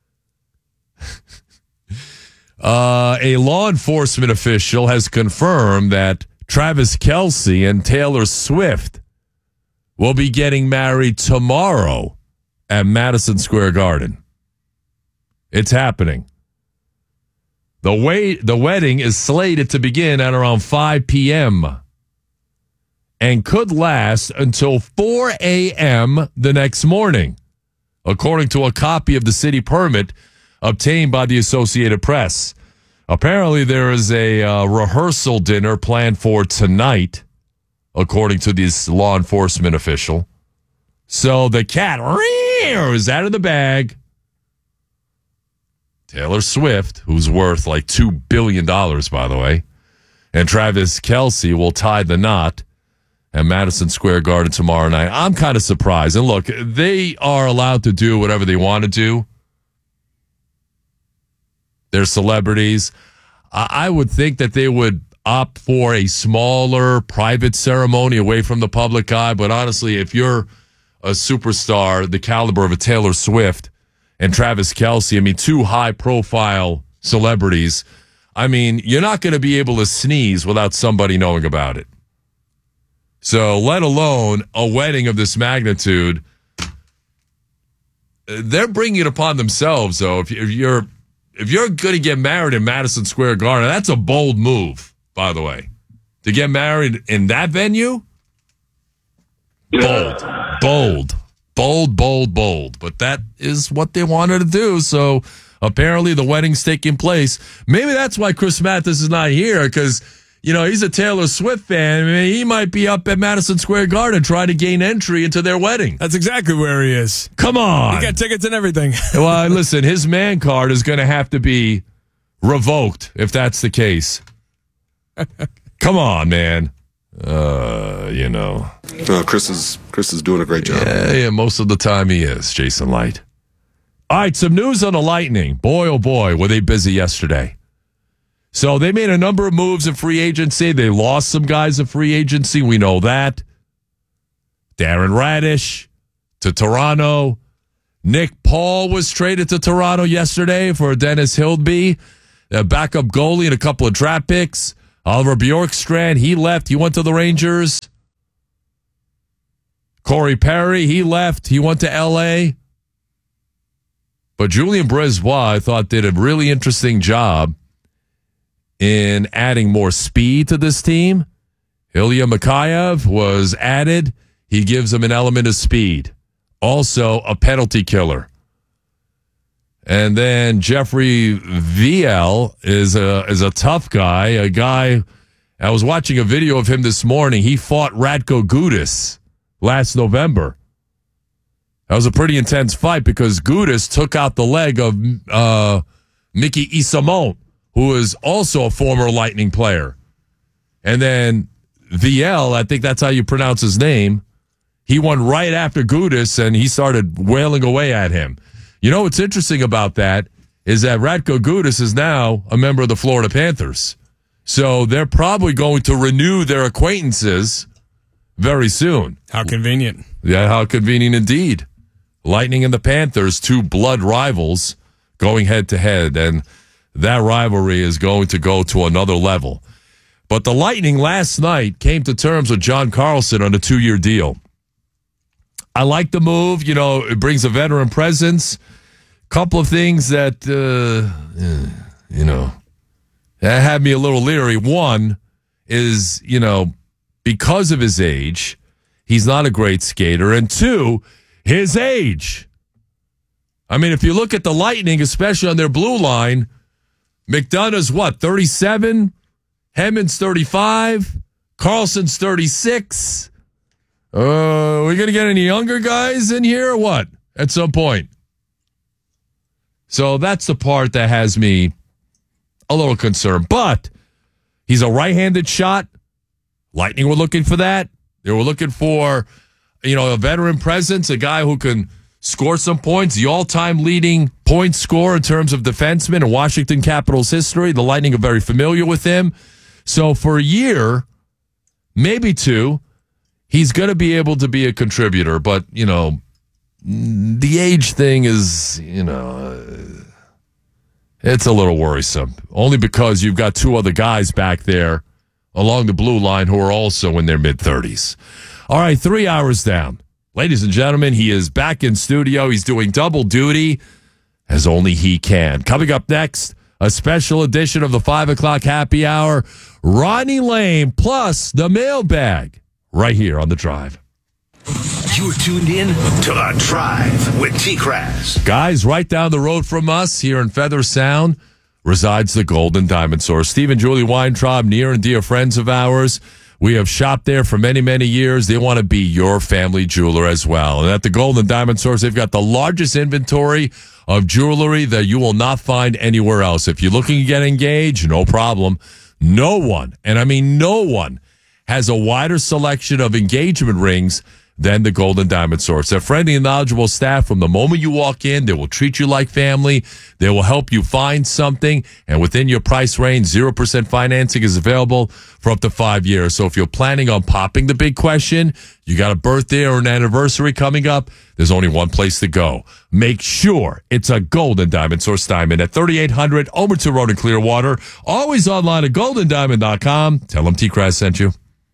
A law enforcement official has confirmed that Travis Kelce and Taylor Swift will be getting married tomorrow at Madison Square Garden. It's happening. The wedding is slated to begin at around 5 p.m. and could last until 4 a.m. the next morning, according to a copy of the city permit obtained by the Associated Press. Apparently, there is a rehearsal dinner planned for tonight, according to this law enforcement official. So the cat is out of the bag. Taylor Swift, who's worth like $2 billion, by the way, and Travis Kelce will tie the knot at Madison Square Garden tomorrow night. I'm kind of surprised. And look, they are allowed to do whatever they want to do. They're celebrities. I would think that they would opt for a smaller private ceremony away from the public eye. But honestly, if you're a superstar, the caliber of a Taylor Swift and Travis Kelce, I mean, two high-profile celebrities, I mean, you're not going to be able to sneeze without somebody knowing about it. So, let alone a wedding of this magnitude, they're bringing it upon themselves. Though, if you're going to get married in Madison Square Garden, that's a bold move, by the way, to get married in that venue. Bold. But that is what they wanted to do. So, apparently, the wedding's taking place. Maybe that's why Chris Mathis is not here, because, you know, he's a Taylor Swift fan. I mean, he might be up at Madison Square Garden trying to gain entry into their wedding. That's exactly where he is. Come on. He got tickets and everything. Well, listen, his man card is going to have to be revoked if that's the case. Come on, man. You know. Chris is doing a great job. Yeah, most of the time he is, Jason Light. All right, some news on the Lightning. Boy, oh boy, were they busy yesterday. So they made a number of moves in free agency. They lost some guys in free agency. We know that. Darren Radish to Toronto. Nick Paul was traded to Toronto yesterday for Dennis Hildeby. a backup goalie and a couple of draft picks. Oliver Bjorkstrand, he left. He went to the Rangers. Corey Perry, he left. He went to L.A. But Julien Brisebois, I thought, did a really interesting job in adding more speed to this team. Ilya Mikheyev was added. He gives them an element of speed. Also, a penalty killer. And then Jeffrey Viel is a tough guy. A guy, I was watching a video of him this morning. He fought Radko Gudas last November. That was a pretty intense fight because Gudas took out the leg of Mickey Eyssimont, who is also a former Lightning player. And then Viel, I think that's how you pronounce his name, he won right after Gudas, and he started wailing away at him. You know what's interesting about that is that Radko Gudas is now a member of the Florida Panthers. So they're probably going to renew their acquaintances very soon. How convenient. Yeah, how convenient indeed. Lightning and the Panthers, two blood rivals going head-to-head, and that rivalry is going to go to another level. But the Lightning last night came to terms with John Carlson on a 2-year deal. I like the move. You know, it brings a veteran presence. Couple of things that, that had me a little leery. One is, because of his age, he's not a great skater. And two, his age. I mean, if you look at the Lightning, especially on their blue line, McDonough's 37? Hemmon's 35. Carlson's 36. We going to get any younger guys in here or what at some point? So that's the part that has me a little concerned. But he's a right-handed shot. Lightning were looking for that. They were looking for, a veteran presence, a guy who can score some points, the all-time leading point scorer in terms of defensemen in Washington Capitals history. The Lightning are very familiar with him. So for a year, maybe two, he's going to be able to be a contributor. But, the age thing is, it's a little worrisome. Only because you've got two other guys back there along the blue line who are also in their mid-30s. All right, 3 hours down. Ladies and gentlemen, he is back in studio. He's doing double duty as only he can. Coming up next, a special edition of the 5 o'clock happy hour. Ronnie Lane plus the mailbag right here on The Drive. You're tuned in to The Drive with T-Kraz. Guys, right down the road from us here in Feather Sound resides the Golden Diamond Source. Steve and Julie Weintraub, near and dear friends of ours. We have shopped there for many, many years. They want to be your family jeweler as well. And at the Golden Diamond Source, they've got the largest inventory of jewelry that you will not find anywhere else. If you're looking to get engaged, no problem. No one, and I mean no one, has a wider selection of engagement rings than the Golden Diamond Source. Their friendly and knowledgeable staff, from the moment you walk in, they will treat you like family. They will help you find something, and within your price range, 0% financing is available for up to 5 years. So if you're planning on popping the big question, you got a birthday or an anniversary coming up, there's only one place to go. Make sure it's a Golden Diamond Source diamond at 3800 Omerton Road in Clearwater. Always online at goldendiamond.com. Tell them T-Kraz sent you.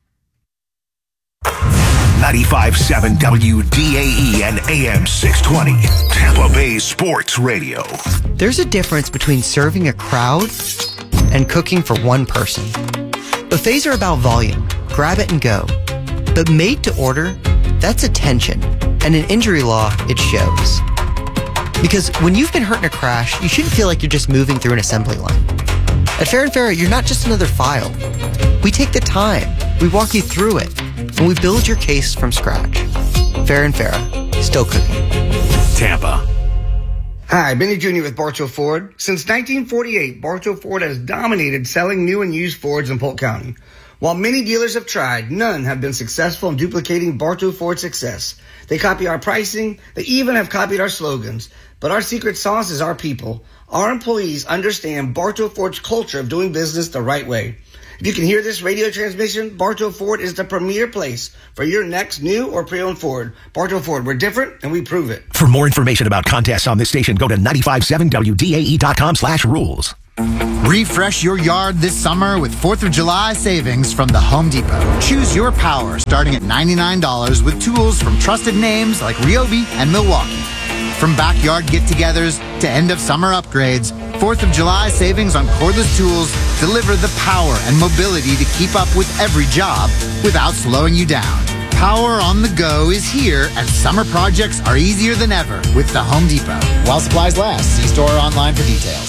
95.7 WDAE and AM 620. Tampa Bay Sports Radio. There's a difference between serving a crowd and cooking for one person. Buffets are about volume. Grab it and go. But made to order, that's attention. And in injury law, it shows. Because when you've been hurt in a crash, you shouldn't feel like you're just moving through an assembly line. At Fair & Fair, you're not just another file. We take the time, we walk you through it, and we build your case from scratch. Fair & Fair, still cooking. Tampa. Hi, Benny Jr. with Bartow Ford. Since 1948, Bartow Ford has dominated selling new and used Fords in Polk County. While many dealers have tried, none have been successful in duplicating Bartow Ford's success. They copy our pricing, they even have copied our slogans. But our secret sauce is our people. Our employees understand Bartow Ford's culture of doing business the right way. If you can hear this radio transmission, Bartow Ford is the premier place for your next new or pre-owned Ford. Bartow Ford, we're different and we prove it. For more information about contests on this station, go to 957WDAE.com/rules. Refresh your yard this summer with 4th of July savings from the Home Depot. Choose your power starting at $99 with tools from trusted names like Ryobi and Milwaukee. From backyard get-togethers to end-of-summer upgrades, 4th of July savings on cordless tools deliver the power and mobility to keep up with every job without slowing you down. Power on the go is here, and summer projects are easier than ever with the Home Depot. While supplies last, see store or online for details.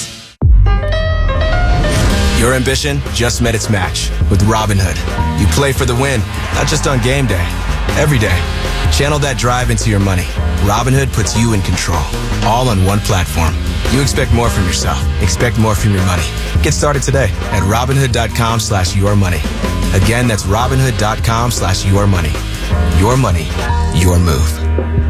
Your ambition just met its match with Robinhood. You play for the win, not just on game day, every day. Channel that drive into your money. Robinhood puts you in control, all on one platform. You expect more from yourself. Expect more from your money. Get started today at Robinhood.com/yourmoney. Again, that's Robinhood.com/yourmoney. Your money, your move.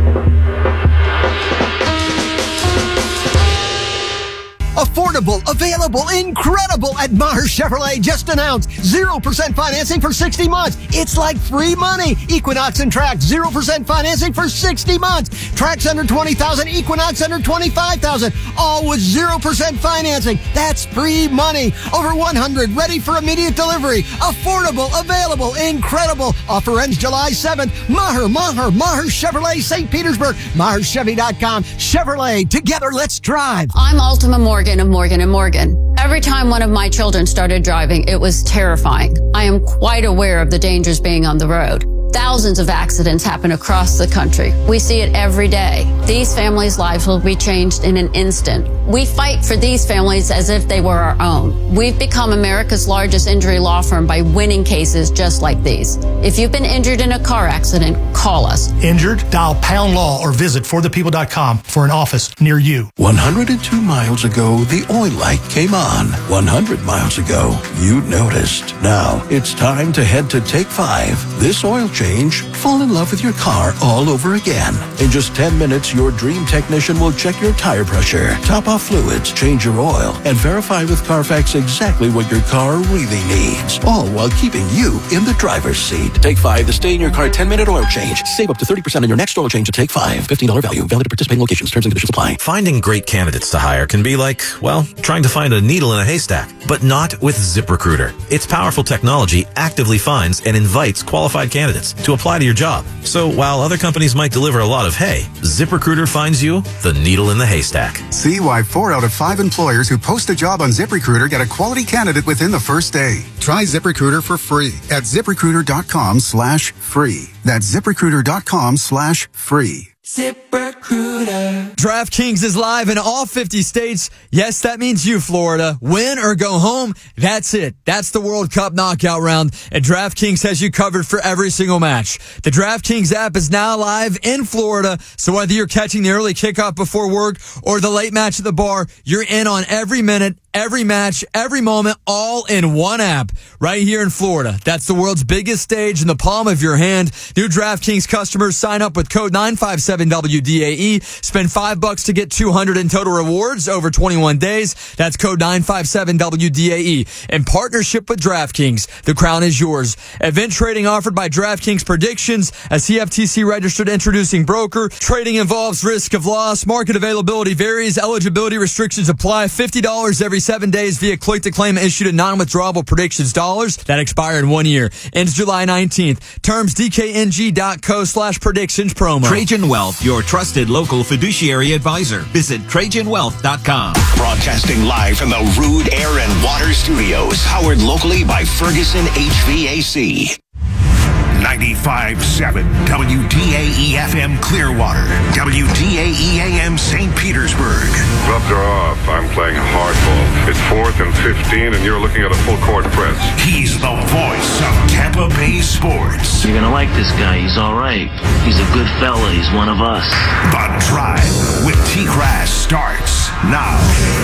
Affordable, available, incredible at Maher Chevrolet. Just announced 0% financing for 60 months. It's like free money. Equinox and Trax, 0% financing for 60 months. Trax under 20,000, Equinox under 25,000. All with 0% financing. That's free money. Over 100 ready for immediate delivery. Affordable, available, incredible. Offer ends July 7th. Maher Chevrolet, St. Petersburg. MaherChevy.com. Chevrolet, together let's drive. I'm Ultima Morgan of Morgan & Morgan. Every time one of my children started driving, it was terrifying. I am quite aware of the dangers being on the road. Thousands of accidents happen across the country. We see it every day. These families' lives will be changed in an instant. We fight for these families as if they were our own. We've become America's largest injury law firm by winning cases just like these. If you've been injured in a car accident, call us. Injured? Dial pound law or visit forthepeople.com for an office near you. 102 miles ago, the oil light came on. 100 miles ago, you noticed. Now, it's time to head to Take 5. This oil change, fall in love with your car all over again. In just 10 minutes, your dream technician will check your tire pressure, top off fluids, change your oil, and verify with Carfax exactly what your car really needs. All while keeping you in the driver's seat. Take 5, the stay-in-your-car 10-minute oil change. Save up to 30% on your next oil change at Take 5. $15 value. Valid at participating locations. Terms and conditions apply. Finding great candidates to hire can be like, well, trying to find a needle in a haystack. But not with ZipRecruiter. Its powerful technology actively finds and invites qualified candidates to apply to your job. So while other companies might deliver a lot of hay, ZipRecruiter finds you the needle in the haystack. See why 4 out of 5 employers who post a job on ZipRecruiter get a quality candidate within the first day. Try ZipRecruiter for free at ZipRecruiter.com/free. That's ZipRecruiter.com/free. ZipRecruiter. DraftKings is live in all 50 states. Yes, that means you, Florida. Win or go home. That's it. That's the World Cup knockout round, and DraftKings has you covered for every single match. The DraftKings app is now live in Florida, so whether you're catching the early kickoff before work or the late match at the bar, you're in on every minute, every match, every moment, all in one app right here in Florida. That's the world's biggest stage in the palm of your hand. New DraftKings customers sign up with code 957WDAE. Spend $5 to get $200 in total rewards over 21 days. That's code 957WDAE. In partnership with DraftKings, the crown is yours. Event trading offered by DraftKings Predictions, a CFTC registered introducing broker. Trading involves risk of loss. Market availability varies. Eligibility restrictions apply. $50 every 7 days via click to claim issued in non-withdrawable predictions dollars that expire in 1 year. Ends July 19th. Terms DKNG.co/predictions promo. Trajan Wealth, your trusted local fiduciary advisor. Visit TrajanWealth.com. Broadcasting live from the Rude Air and Water Studios. Powered locally by Ferguson HVAC. 95.7 WDAE FM Clearwater, WDAE AM St. Petersburg. Gloves are off. I'm playing hardball. It's 4th and 15, and you're looking at a full court press. He's the voice of Tampa Bay sports. You're gonna like this guy. He's all right. He's a good fella. He's one of us. The Drive with T-Crash starts now.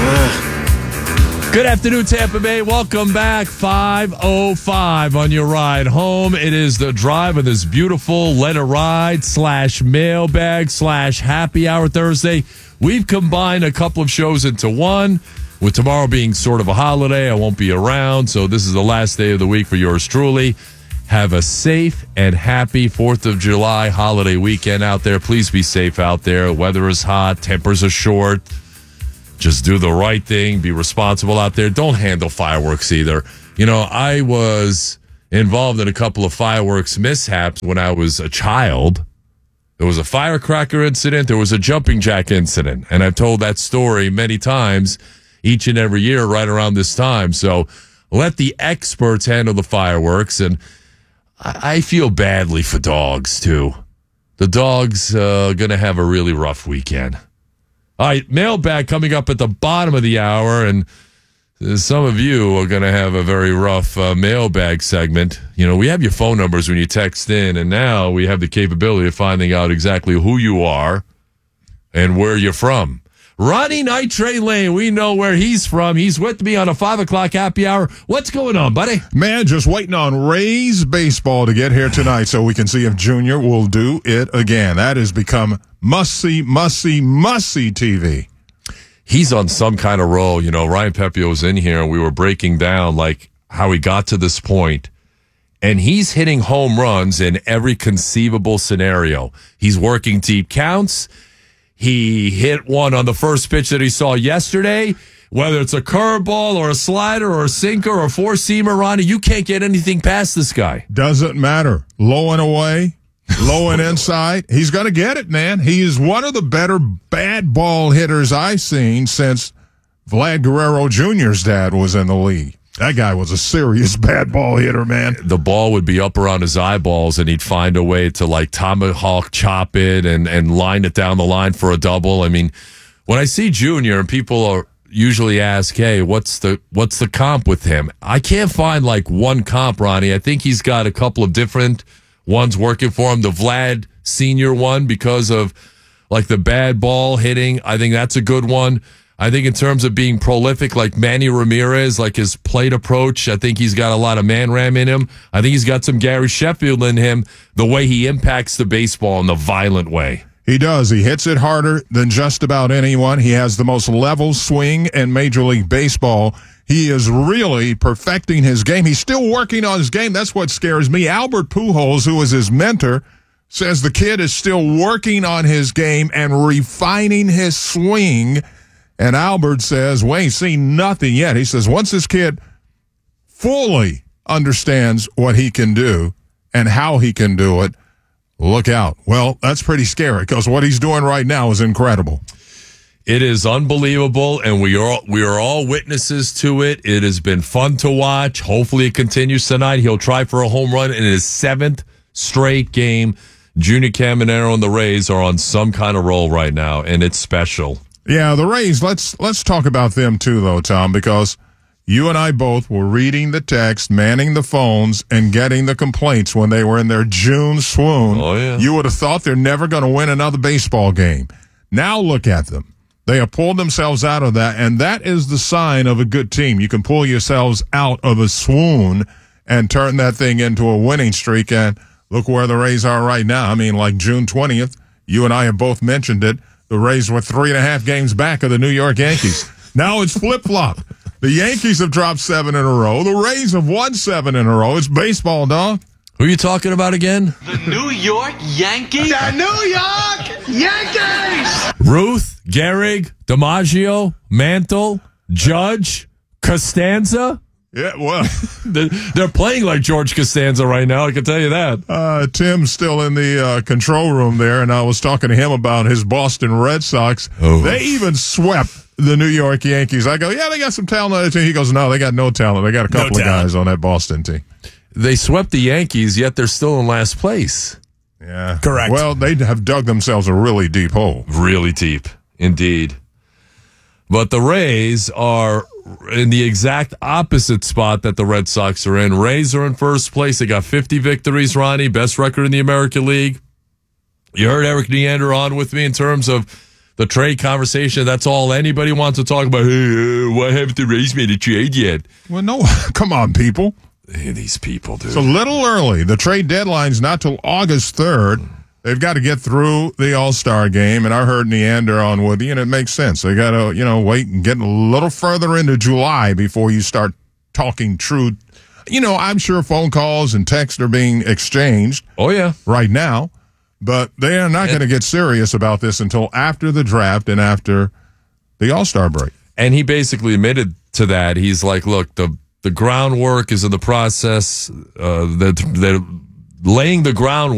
Good afternoon, Tampa Bay. Welcome back. 5:05 on your ride home. It is The Drive of this beautiful Let It Ride / mailbag / happy hour Thursday. We've combined a couple of shows into one, with tomorrow being sort of a holiday. I won't be around, so this is the last day of the week for yours truly. Have a safe and happy 4th of July holiday weekend out there. Please be safe out there. Weather is hot. Tempers are short. Just do the right thing. Be responsible out there. Don't handle fireworks either. You know, I was involved in a couple of fireworks mishaps when I was a child. There was a firecracker incident. There was a jumping jack incident. And I've told that story many times each and every year right around this time. So let the experts handle the fireworks. And I feel badly for dogs, too. The dog's going to have a really rough weekend. All right, mailbag coming up at the bottom of the hour, and some of you are going to have a very rough mailbag segment. You know, we have your phone numbers when you text in, and now we have the capability of finding out exactly who you are and where you're from. Ronnie Nitre Lane, we know where he's from. He's with me on a 5 o'clock happy hour. What's going on, buddy? Man, just waiting on Rays baseball to get here tonight so we can see if Junior will do it again. That has become must-see TV. He's on some kind of roll. You know, Ryan Pepio was in here, and we were breaking down, like, how he got to this point. And he's hitting home runs in every conceivable scenario. He's working deep counts. He hit one on the first pitch that he saw yesterday. Whether it's a curveball or a slider or a sinker or a four-seamer, Ronnie, you can't get anything past this guy. Doesn't matter. Low and away, low and inside. He's going to get it, man. He is one of the better bad ball hitters I've seen since Vlad Guerrero Jr.'s dad was in the league. That guy was a serious bad ball hitter, man. The ball would be up around his eyeballs, and he'd find a way to, like, tomahawk chop it and line it down the line for a double. I mean, when I see Junior, and people are usually ask, hey, what's the comp with him? I can't find, like, one comp, Ronnie. I think he's got a couple of different ones working for him. The Vlad Sr. one, because of, like, the bad ball hitting, I think that's a good one. I think in terms of being prolific, like Manny Ramirez, like his plate approach, I think he's got a lot of man ram in him. I think he's got some Gary Sheffield in him, the way he impacts the baseball in the violent way. He does. He hits it harder than just about anyone. He has the most level swing in Major League Baseball. He is really perfecting his game. He's still working on his game. That's what scares me. Albert Pujols, who is his mentor, says the kid is still working on his game and refining his swing. And Albert says, we ain't seen nothing yet. He says, once this kid fully understands what he can do and how he can do it, look out. Well, that's pretty scary because what he's doing right now is incredible. It is unbelievable, and we are all witnesses to it. It has been fun to watch. Hopefully it continues tonight. He'll try for a home run in his 7th straight game. Junior Caminero and the Rays are on some kind of roll right now, and it's special. Yeah, the Rays, let's talk about them too, though, Tom, because you and I both were reading the text, manning the phones, and getting the complaints when they were in their June swoon. Oh, yeah. You would have thought they're never going to win another baseball game. Now look at them. They have pulled themselves out of that, and that is the sign of a good team. You can pull yourselves out of a swoon and turn that thing into a winning streak, and look where the Rays are right now. I mean, like June 20th, you and I have both mentioned it. The Rays were 3.5 games back of the New York Yankees. Now it's flip-flop. The Yankees have dropped 7 in a row. The Rays have won 7 in a row. It's baseball, dog. Who are you talking about again? The New York Yankees? The New York Yankees! Ruth, Gehrig, DiMaggio, Mantle, Judge, Costanza. Yeah, well, they're playing like George Costanza right now, I can tell you that. Tim's still in the control room there, and I was talking to him about his Boston Red Sox. Oh. They even swept the New York Yankees. I go, yeah, they got some talent on that team. He goes, no, they got no talent. They got a couple of guys on that Boston team. They swept the Yankees, yet they're still in last place. Yeah. Correct. Well, they have dug themselves a really deep hole. Really deep, indeed. But the Rays are in the exact opposite spot that the Red Sox are in. Rays are in first place. They got 50 victories, Ronnie, best record in the American League. You heard Eric Neander on with me in terms of the trade conversation. That's all anybody wants to talk about. Hey, why haven't the Rays made a trade yet? Well, no, come on, people. Hey, these people, dude. It's a little early. The trade deadline's not till August 3rd. They've got to get through the All-Star game, and I heard Neander on Woody, and it makes sense. They got to, wait and get a little further into July before you start talking true. I'm sure phone calls and texts are being exchanged. Oh, yeah. Right now, but they are not going to get serious about this until after the draft and after the All-Star break. And he basically admitted to that. He's like, look, the groundwork is in the process. They're laying the groundwork.